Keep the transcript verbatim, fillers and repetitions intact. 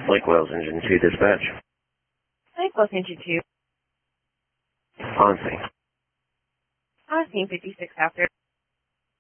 Lake Wales Engine two dispatch. Lake Wales Engine two. On scene. On scene fifty-six after.